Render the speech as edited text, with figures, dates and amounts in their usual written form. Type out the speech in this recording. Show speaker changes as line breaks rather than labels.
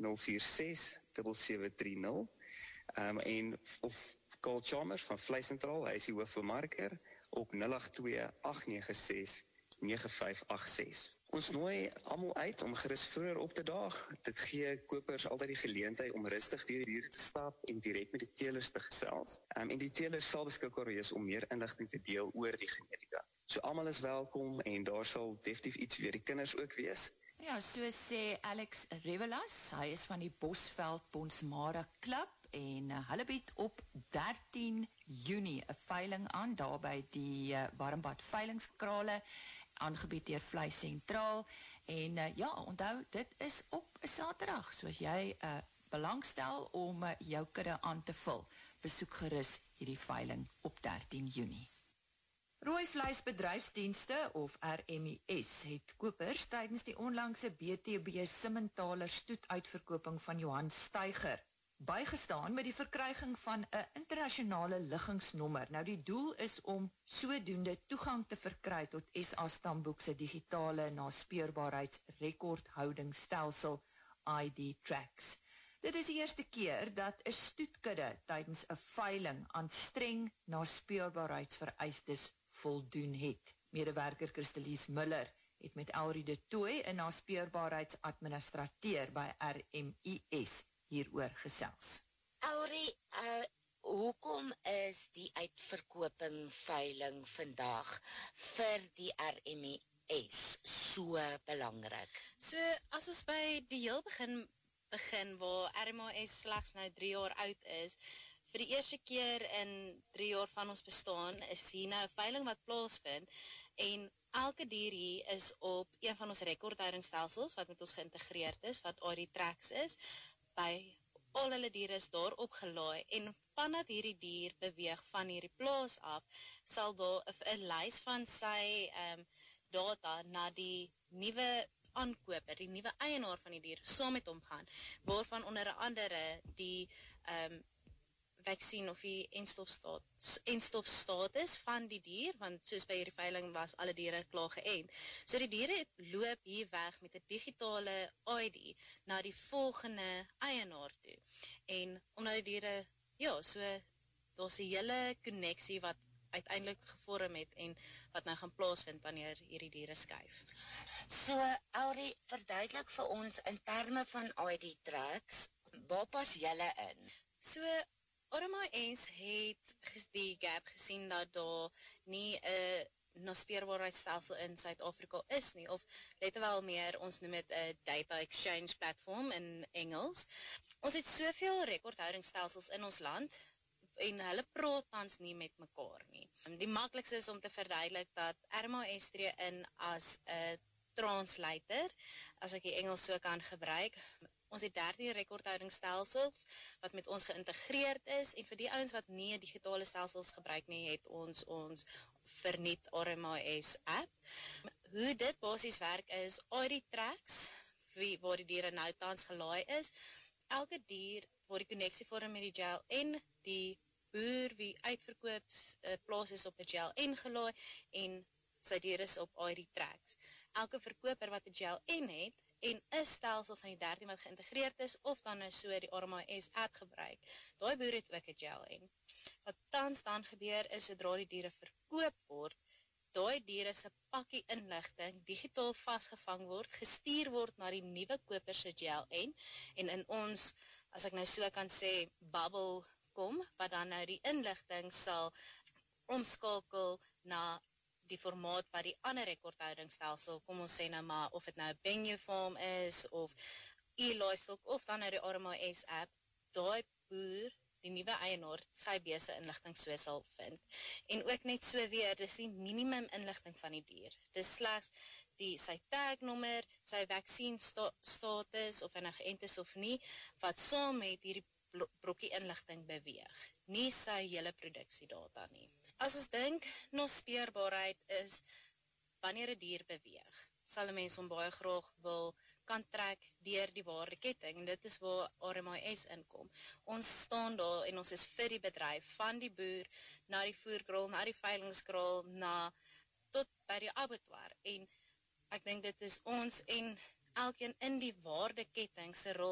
046 7730. En of Carl Chalmers van Vleis Sentraal, hy is die hoofbemarker, op 082 896 9586. Ons nooi almal uit om gerus vroeër op te daag. Dit gee kopers altyd die geleentheid om rustig deur die diere te stap en direk met die teelers te gesels. En die teelers sal beskikbaar wees om meer inligting te deel oor die genetika. So almal is welkom en daar sal definitief iets vir die kinders ook wees.
Ja, so sê Alex Revelas, hy is van die Bosveld Bonsmara Klub en hulle bied op 13 Junie 'n veiling aan, daar by die Warmbad veilingskrale, aangebied deur Vleis Sentraal, en ja, onthou, dit is op 'n Saterdag, so as jy belangstel om jou kudde aan te vul, besoek gerus hierdie veiling op 13 Junie. Rooi Vleisbedryfsdienste of RMIS het kopers tydens die onlangse BTB Simmentaler stoetuitverkoping van Johan Steiger bygestaan met die verkryging van 'n internasionale liggingsnommer. Nou die doel is om sodoende toegang te verkry tot SA Stamboek se digitale naspeurbaatheidsrekordhoudingsstelsel ID Tracks. Dit is die eerste keer dat 'n stoetkudde tydens 'n veiling aan streng naspeurbaatheidsvereistes voldoen het. Medewerker Christelies Miller het met Elrie de Tooy, 'n naspeurbaarheidsadministrateur by RMIS, hieroor gesels.
Elrie, hoekom is die uitverkoping veiling vandag vir die RMIS so belangrik?
So, as ons by die heel begin waar RMIS slegs nou 3 jaar oud is, vir die eerste keer in 3 jaar van ons bestaan, is hier nou 'n veiling wat plaasvind, en elke dier hier is op een van ons rekordhoudingsstelsels, wat met ons geïntegreerd is, wat ID Tracks is, by al hulle diere is daar opgelaai, en vanaf hierdie dier beweeg van hierdie plaas af, sal daar 'n lys van sy data na die nuwe aankoper, die nuwe eienaar van die dier, saam met hom gaan, waarvan onder andere die vaksien of die enstofstatus van die dier, want soos by hierdie veiling was alle diere klaar geënt. So die diere loop hier weg met 'n digitale ID na die volgende eienaar toe. En omdat die diere, ja, so daar's 'n hele koneksie wat uiteindelik gevorm het en wat nou gaan plaasvind wanneer hierdie diere skuif.
So, Elrie, verduidelik vir ons in terme van ID Tracks, waar pas julle in?
So, RMIS het die gap gesien dat daar nie 'n naspeurbaarheidstelsel in Suid-Afrika is nie, of letterwel meer, ons noem dit 'n data exchange platform in Engels. Ons het soveel rekordhoudingsstelsels in ons land, en hulle praat tans nie met mekaar nie. Die maklikste is om te verduidelik dat RMIS tree in as 'n translator, as ek die Engels so kan gebruik. Ons het 13 rekordhoudingsstelsels wat met ons geïntegreerd is, en vir die ouens wat nie digitale stelsels gebruik nie, het ons verniet RMIS app. Hoe dit basies werk is, ID Tracks, waar die diere nou tans gelaai is, elke dier waar die koneksie vorm met die gel en die boer wie uitverkoop plaas is op 'n gel en gelaai, en sy diere is op ID Tracks. Elke verkoper wat 'n gel en het, en 'n stelsel van die 13 wat geïntegreerd is, of dan nou so die RMIS app gebruik, daai boer het ook 'n gel en. Wat tans dan gebeur is, sodra die diere verkoop word, daai diere se pakkie inligting digitaal vasgevang word, gestuur word na die nuwe koper se gel en in ons, as ek nou so kan sê, bubble kom, wat dan nou die inligting sal omskakel na die formaat wat die ander rekordhoudingsstelsel, kom ons sê nou maar, of het nou 'n Benue Farm is, of e-livestock, of dan nou die RMIS app, daai boer, die nuwe eienaar, sy bese inligting so sal vind. En ook net so weer, dis die minimum inligting van die dier. Dis slegs sy tagnommer, sy vaksien status, of hy nou geënt is of nie, wat saam met hierdie brokkie inligting beweeg. Nie sy hele produksiedata nie. As ons dink, naspeurbaarheid is wanneer 'n dier beweeg, sal 'n mens hom baie graag wil kan trek deur die waardeketting, en dit is waar RMIS inkom. Ons staan daar en ons is vir die bedryf, van die boer, na die voerkraal, na die veilingskraal, tot by die abattoir, en ek dink dit is ons en elkeen in die waardeketting se rol